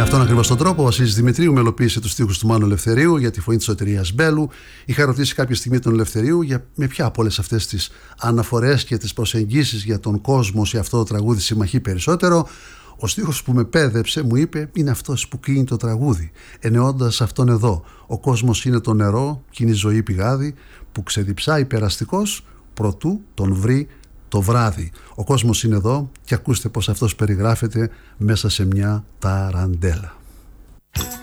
αυτόν ακριβώς τον τρόπο, ο Βασίλης Δημητρίου μελοποίησε τους στίχους του Μάνου Ελευθερίου για τη φωνή της Σωτηρίας Μπέλου. Είχα ρωτήσει κάποια στιγμή τον Ελευθερίου με ποια από όλες αυτές τις αναφορές και τις προσεγγίσεις για τον κόσμο σε αυτό το τραγούδι συμμαχεί περισσότερο. Ο στίχος που με πέδεψε μου είπε είναι αυτός που κλείνει το τραγούδι, εννοώντας αυτόν εδώ. Ο κόσμος είναι το νερό κι είναι η ζωή πηγάδι που ξεδιψάει περαστικός προτού τον βρει το βράδυ. Ο κόσμος είναι εδώ και ακούστε πως αυτός περιγράφεται μέσα σε μια ταραντέλα.